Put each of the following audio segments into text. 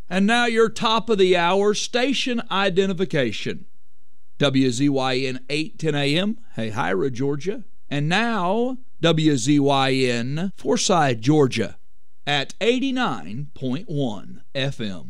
And now your top of the hour station identification. WZYN 810 AM, Hahira, Georgia. And now WZYN Forsyth, Georgia at 89.1 FM.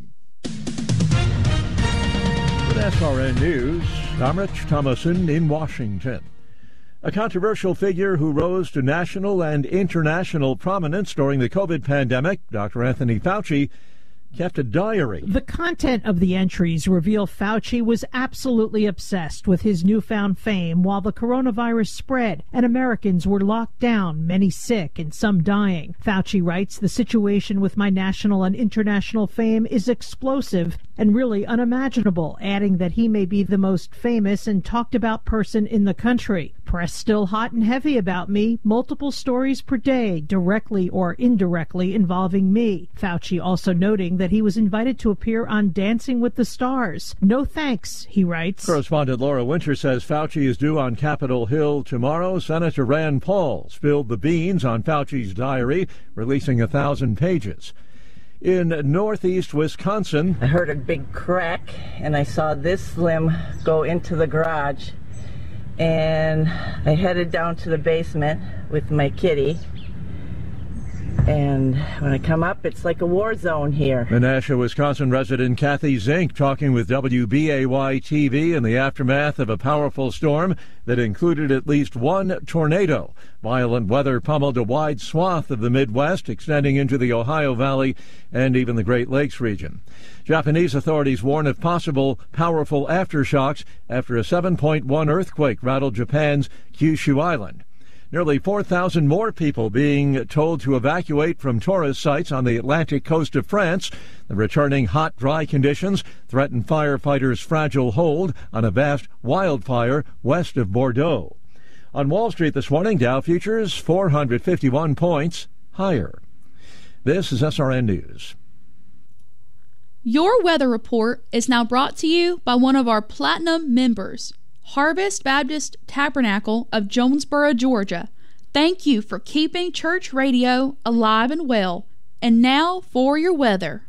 With SRN News, I'm Rich Thomason in Washington. A controversial figure who rose to national and international prominence during the COVID pandemic, Dr. Anthony Fauci, kept a diary. The content of the entries reveal Fauci was absolutely obsessed with his newfound fame while the coronavirus spread and Americans were locked down, many sick and some dying. Fauci writes, "The situation with my national and international fame is explosive and really unimaginable," adding that he may be the most famous and talked about person in the country. "Press still hot and heavy about me, multiple stories per day, directly or indirectly involving me." Fauci also noting that he was invited to appear on Dancing with the Stars. "No thanks," he writes. Correspondent Laura Winter says Fauci is due on Capitol Hill tomorrow. Senator Rand Paul spilled the beans on Fauci's diary, releasing 1,000 pages. In northeast Wisconsin, I heard a big crack and I saw this limb go into the garage, and I headed down to the basement with my kitty. And when I come up, it's like a war zone here. Menasha, Wisconsin resident Kathy Zink talking with WBAY-TV in the aftermath of a powerful storm that included at least one tornado. Violent weather pummeled a wide swath of the Midwest, extending into the Ohio Valley and even the Great Lakes region. Japanese authorities warn of possible powerful aftershocks after a 7.1 earthquake rattled Japan's Kyushu Island. Nearly 4,000 more people being told to evacuate from tourist sites on the Atlantic coast of France. The returning hot, dry conditions threaten firefighters' fragile hold on a vast wildfire west of Bordeaux. On Wall Street this morning, Dow futures 451 points higher. This is SRN News. Your weather report is now brought to you by one of our Platinum members, Harvest Baptist Tabernacle of Jonesboro, Georgia. Thank you for keeping church radio alive and well. And now for your weather.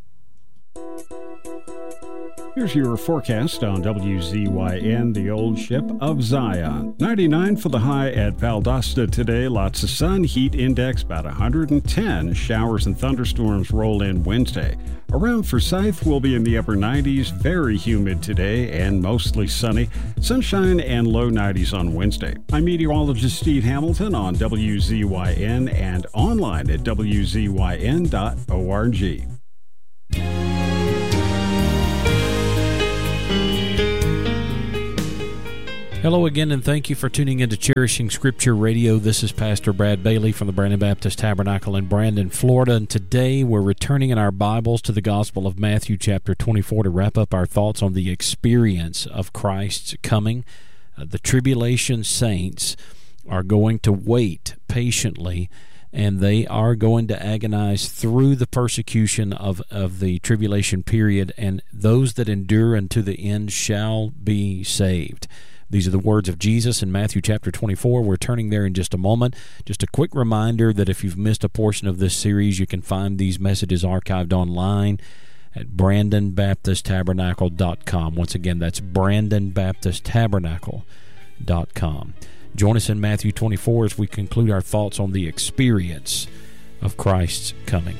Here's your forecast on WZYN, the old ship of Zion. 99 for the high at Valdosta today. Lots of sun. Heat index about 110. Showers and thunderstorms roll in Wednesday. Around Forsyth, we'll be in the upper 90s. Very humid today and mostly sunny. Sunshine and low 90s on Wednesday. I'm meteorologist Steve Hamilton on WZYN and online at WZYN.org. Hello again, and thank you for tuning into Cherishing Scripture Radio. This is Pastor Brad Bailey from the Brandon Baptist Tabernacle in Brandon, Florida, and today we're returning in our Bibles to the Gospel of Matthew chapter 24 to wrap up our thoughts on the experience of Christ's coming. The tribulation saints are going to wait patiently, and they are going to agonize through the persecution of the tribulation period, and those that endure unto the end shall be saved. These are the words of Jesus in Matthew chapter 24. We're turning there in just a moment. Just a quick reminder that if you've missed a portion of this series, you can find these messages archived online at BrandonBaptistTabernacle.com. Once again, that's BrandonBaptistTabernacle.com. Join us in Matthew 24 as we conclude our thoughts on the experience of Christ's coming.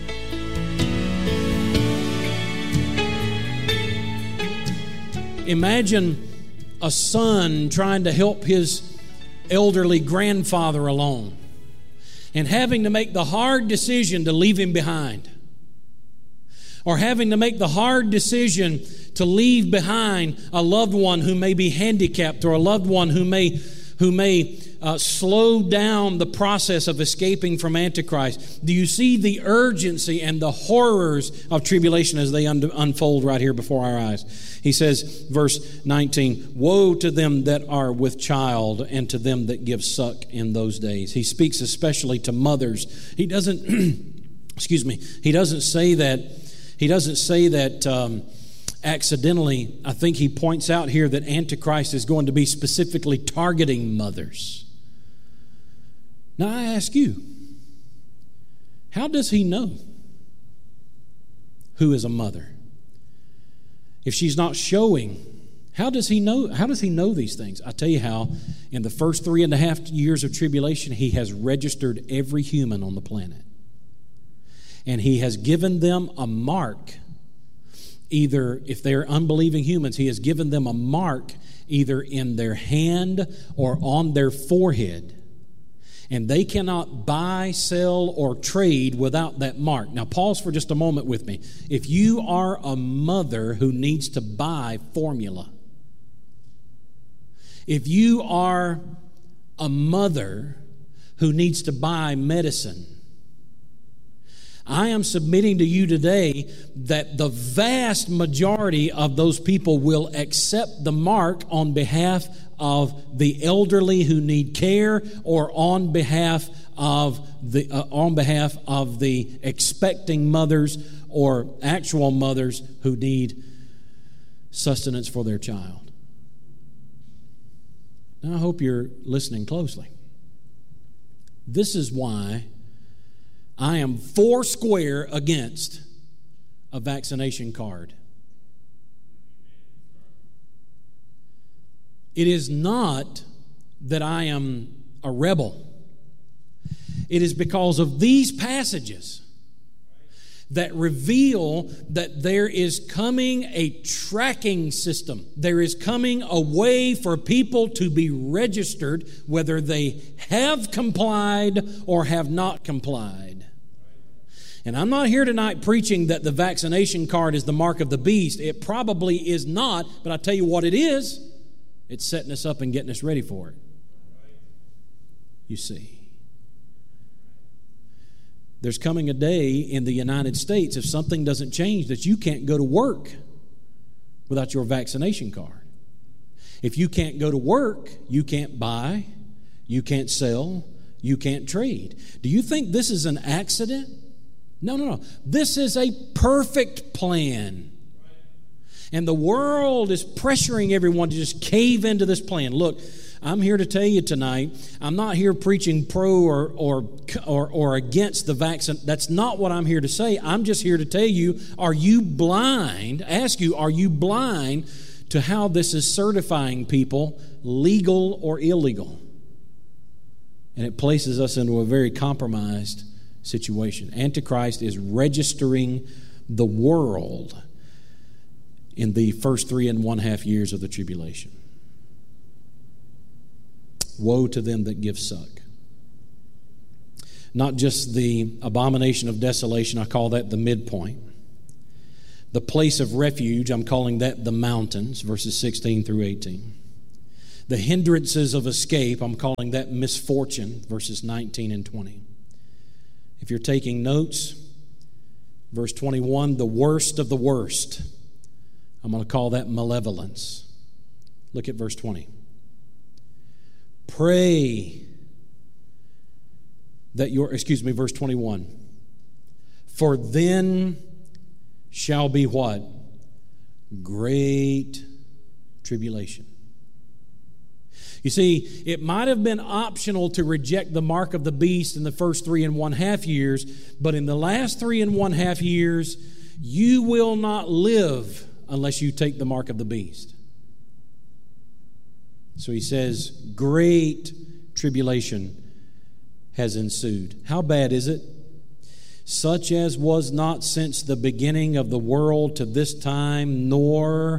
Imagine a son trying to help his elderly grandfather along and having to make the hard decision to leave him behind, or having to make the hard decision to leave behind a loved one who may be handicapped, or a loved one who may slow down the process of escaping from Antichrist. Do you see the urgency and the horrors of tribulation as they unfold right here before our eyes? He says, verse 19, "Woe to them that are with child and to them that give suck in those days." He speaks especially to mothers. He doesn't, he doesn't say that accidentally. I think he points out here that Antichrist is going to be specifically targeting mothers. Now I ask you, how does he know? who is a mother. If she's not showing, how does he know these things? I tell you how, in the first 3.5 years of tribulation, he has registered every human on the planet. And he has given them a mark. Either, if they're unbelieving humans, he has given them a mark either in their hand or on their forehead. And they cannot buy, sell, or trade without that mark. Now, pause for just a moment with me. If you are a mother who needs to buy formula, if you are a mother who needs to buy medicine, I am submitting to you today that the vast majority of those people will accept the mark on behalf of the elderly who need care, or on behalf of the expecting mothers or actual mothers who need sustenance for their child. Now, I hope you're listening closely. This is why I am foursquare against a vaccination card. It is not that I am a rebel. It is because of these passages that reveal that there is coming a tracking system. There is coming a way for people to be registered, whether they have complied or have not complied. And I'm not here tonight preaching that the vaccination card is the mark of the beast. It probably is not, but I'll tell you what it is. It's setting us up and getting us ready for it. You see. There's coming a day in the United States, if something doesn't change, that you can't go to work without your vaccination card. If you can't go to work, you can't buy, you can't sell, you can't trade. Do you think this is an accident? No. This is a perfect plan. And the world is pressuring everyone to just cave into this plan. Look, I'm here to tell you tonight, I'm not here preaching pro or against the vaccine. That's not what I'm here to say. I'm just here to tell you, are you blind to how this is certifying people legal or illegal? And it places us into a very compromised situation. Antichrist is registering the world in the first 3.5 years of the tribulation. Woe to them that give suck. Not just the abomination of desolation, I call that the midpoint. The place of refuge, I'm calling that the mountains, verses 16 through 18. The hindrances of escape, I'm calling that misfortune, verses 19 and 20. If you're taking notes, verse 21, the worst of the worst, I'm going to call that malevolence. Look at verse 20. Pray that verse 21. For then shall be what? Great tribulation. You see, it might have been optional to reject the mark of the beast in the first 3.5 years, but in the last 3.5 years, you will not live unless you take the mark of the beast. So he says, great tribulation has ensued. How bad is it? Such as was not since the beginning of the world to this time, nor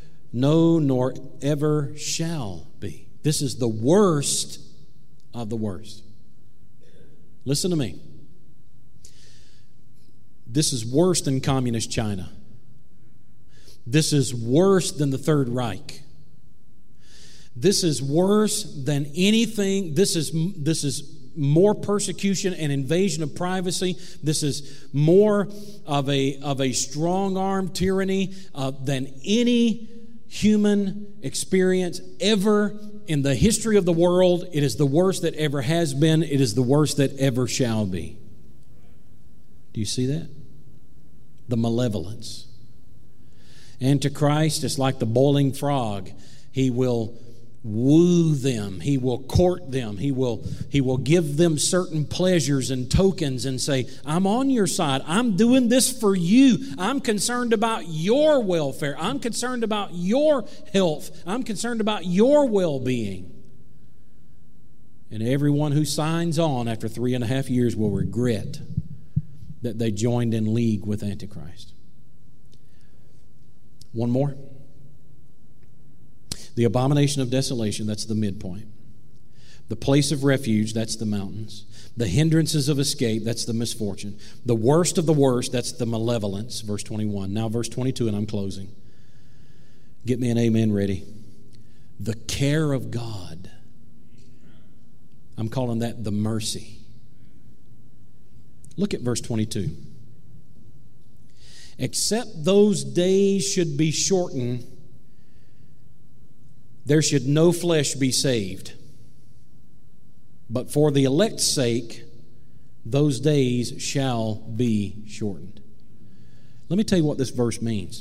ever shall be. This is the worst of the worst. Listen to me. This is worse than communist China. This is worse than the Third Reich. This is worse than anything. This is more persecution and invasion of privacy. This is more of a strong-arm tyranny than any human experience ever in the history of the world. It is the worst that ever has been. It is the worst that ever shall be. Do you see that? The malevolence. Antichrist is like the boiling frog. He will woo them. He will court them. He will give them certain pleasures and tokens and say, I'm on your side. I'm doing this for you. I'm concerned about your welfare. I'm concerned about your health. I'm concerned about your well-being. And everyone who signs on after 3.5 years will regret that they joined in league with Antichrist. One more. The abomination of desolation, that's the midpoint. The place of refuge, that's the mountains. The hindrances of escape, that's the misfortune. The worst of the worst, that's the malevolence, verse 21. Now verse 22, and I'm closing. Get me an amen ready. The care of God. I'm calling that the mercy. Look at verse 22. Except those days should be shortened, there should no flesh be saved. But for the elect's sake, those days shall be shortened. Let me tell you what this verse means.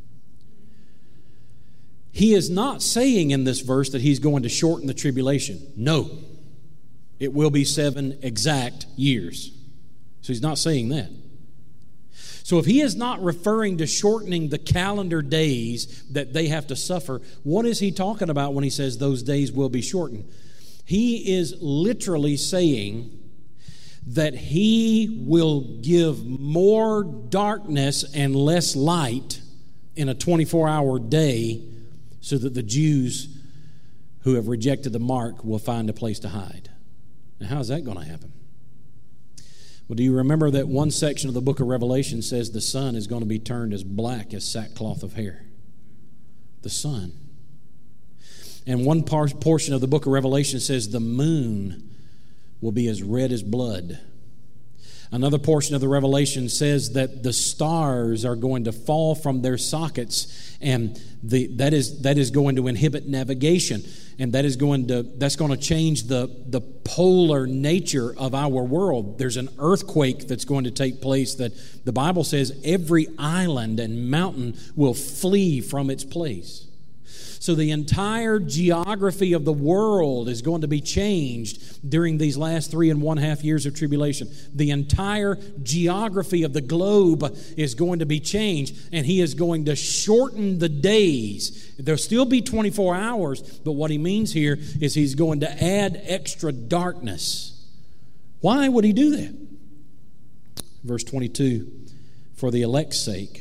He is not saying in this verse that he's going to shorten the tribulation. No. It will be 7 exact years. So he's not saying that. So if he is not referring to shortening the calendar days that they have to suffer, what is he talking about when he says those days will be shortened? He is literally saying that he will give more darkness and less light in a 24-hour day so that the Jews who have rejected the mark will find a place to hide. Now, how is that going to happen? Well, do you remember that one section of the book of Revelation says the sun is going to be turned as black as sackcloth of hair? The sun. And one portion of the book of Revelation says the moon will be as red as blood. Another portion of the Revelation says that the stars are going to fall from their sockets, and that is going to inhibit navigation, and that's going to change the polar nature of our world. There's an earthquake that's going to take place that the Bible says every island and mountain will flee from its place. So the entire geography of the world is going to be changed during these last 3.5 years of tribulation. The entire geography of the globe is going to be changed, and he is going to shorten the days. There'll still be 24 hours, but what he means here is he's going to add extra darkness. Why would he do that? Verse 22, for the elect's sake.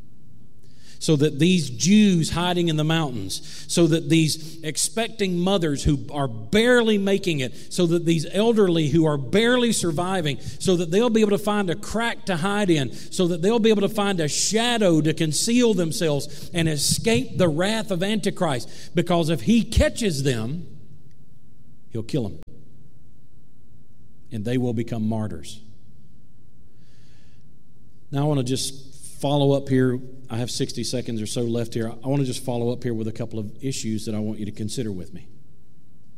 So that these Jews hiding in the mountains, so that these expecting mothers who are barely making it, so that these elderly who are barely surviving, so that they'll be able to find a crack to hide in, so that they'll be able to find a shadow to conceal themselves and escape the wrath of Antichrist. Because if he catches them, he'll kill them. And they will become martyrs. Now I want to just follow up here. I have 60 seconds or so left here. I want to just follow up here with a couple of issues that I want you to consider with me.